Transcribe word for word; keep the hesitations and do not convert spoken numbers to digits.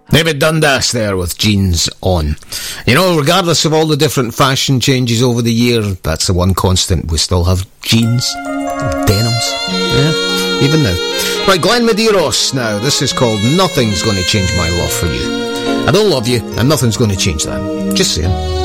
David Dundas there with Jeans On. You know, regardless of all the different fashion changes over the year, that's the one constant. We still have jeans, denims, yeah, even now. Right, Glenn Medeiros now. This is called Nothing's Gonna Change My Love For You. I don't love you, and nothing's gonna change that. Just saying.